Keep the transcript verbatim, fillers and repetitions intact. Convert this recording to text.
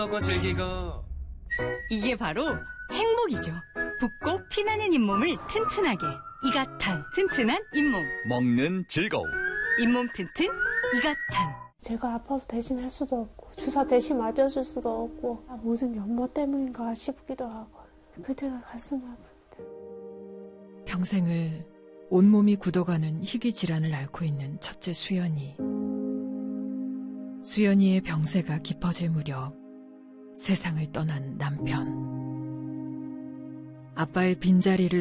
먹고 즐기고. 이게 바로 행복이죠. 붓고 피나는 잇몸을 튼튼하게. 이가탄, 튼튼한 잇몸. 먹는 즐거움. 잇몸 튼튼, 이가탄. 제가 아파서 대신 할 수도 없고 주사 대신 맞아줄 수도 없고 아, 모든 게 엄마 때문인가 싶기도 하고 그때가 가슴 아픈데. 평생을 온몸이 굳어가는 희귀 질환을 앓고 있는 첫째 수연이. 수연이의 병세가 깊어질 무렵 세상을 떠난 남편. 아빠의 빈자리를